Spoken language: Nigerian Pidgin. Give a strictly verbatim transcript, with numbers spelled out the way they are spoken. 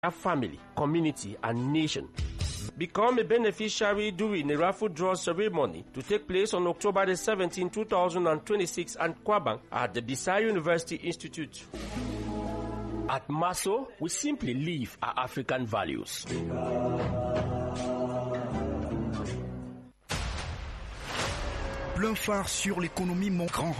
family, community, and nation. Become a beneficiary during a raffle draw ceremony to take place on October the seventeenth, two thousand twenty-six at Kwabang at the Bisai University Institute. At Maso, we simply live our African values. Plein phare sur l'économie, mon grand